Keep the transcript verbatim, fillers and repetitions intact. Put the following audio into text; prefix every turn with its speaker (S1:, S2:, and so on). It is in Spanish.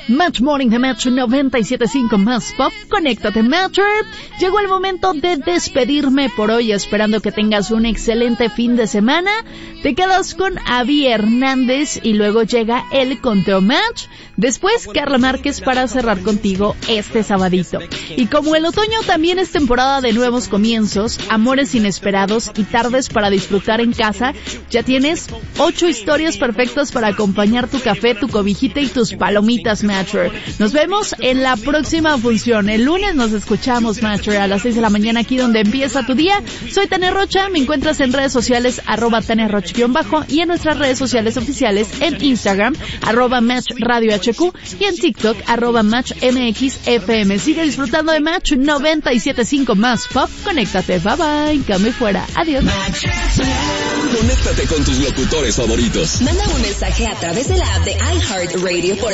S1: Match Morning de Match noventa y siete punto cinco más pop. Conéctate, Matcher. Llegó el momento de despedirme por hoy, esperando que tengas un excelente fin de semana. Te quedas con Avi Hernández y luego llega el conteo Match. Después, Carla Márquez para cerrar contigo este sabadito. Y como el otoño también es temporada de nuevos comienzos, amores inesperados y tardes para disfrutar en casa, ya tienes ocho historias perfectas para acompañar tu café, tu cobijita y tus palomitas, Matcher. Nos vemos en la próxima función. El lunes nos escuchamos, Matcher, a las seis de la mañana, aquí donde empieza tu día. Soy Tania Rocha, me encuentras en redes sociales, arroba Tania Roch-bajo, y en nuestras redes sociales oficiales, en Instagram, arroba Match Radio H Q, y en TikTok, arroba Match M X F M. Sigue disfrutando de Match noventa y siete punto cinco más pop. Conéctate, bye bye, cambio fuera, adiós.
S2: Conéctate con tus locutores favoritos.
S3: Manda un mensaje a través de la app de iHeartRadio por